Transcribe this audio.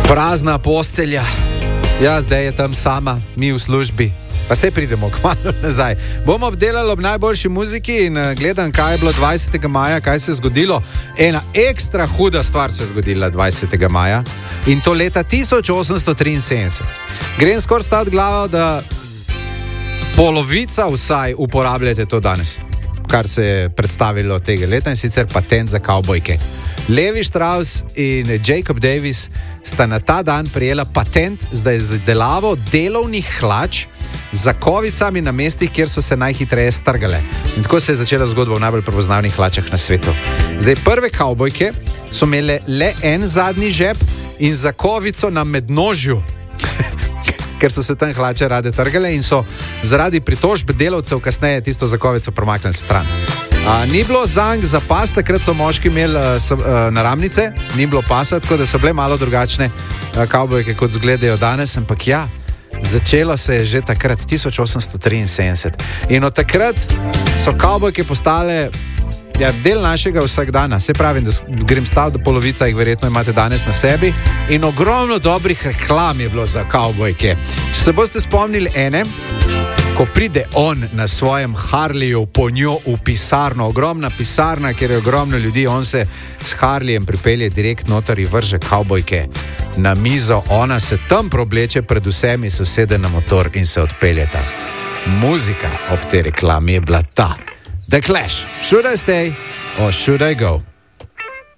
Prazna postelja. Ja, zdaj je tam sama, mi v službi. Pa se pridemo kmalu nazaj. Bomo obdelali ob najboljši muziki in gledam, kaj je bilo 20. maja, kaj se je zgodilo. Ena ekstra huda stvar se je zgodila 20. maja in to leta 1873. Grem skoraj staviti glavo, da polovica vsaj uporabljate to danes, kar se je predstavilo tega leta, in sicer patent za kavbojke. Levi Strauss in Jacob Davis sta na ta dan prijela patent za izdelavo delovnih hlač z zakovicami na mestih, kjer so se najhitreje strgale. In tako se je začela zgodba v najbolj prepoznavnih hlačah na svetu. Zdaj, prve kavbojke so imele le en zadnji žep in zakovico na mednožju, ker so se tam hlače rade trgale in so zaradi pritožb delavcev kasneje tisto zakovico promaknili stran. Ni bilo zank za pas, takrat so moški imeli naramnice, ni bilo pasa, tako da so bile malo drugačne kavbojke, kot zgledajo danes, ampak ja, začelo se je že takrat, 1873. In od takrat so kavbojke postale del našega vsakdana. Se pravim, da grem stav, da polovica jih verjetno imate danes na sebi. In ogromno dobrih reklam je bilo za kavbojke. Če se boste spomnili ene, ko pride on na svojem Harleyju po njo v pisarno, ogromna pisarna, kjer je ogromno ljudi, on se s Harleyjem pripelje direkt noter in vrže kavbojke na mizo, ona se tam probleče pred vsemi, se usede na motor in se odpeljeta. Muzika ob tej reklami je bila ta: The Clash, Should I Stay or Should I Go?